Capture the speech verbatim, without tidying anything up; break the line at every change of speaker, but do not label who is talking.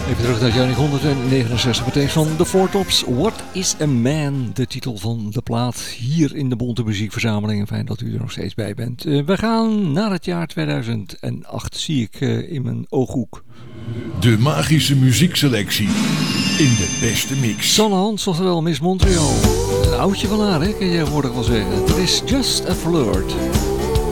Even terug naar honderdnegenenzestig, meteen van de Four Tops. What is a Man? De titel van de plaat hier in de Bonte Muziekverzameling. Fijn dat u er nog steeds bij bent. Uh, we gaan naar het jaar tweeduizend acht, zie ik uh, in mijn ooghoek.
De magische muziekselectie in de beste mix.
Sanne Hans, oftewel Miss Montreal. Een oudje van haar, hè, kan je tegenwoordig wel zeggen. Het is Just a Flirt.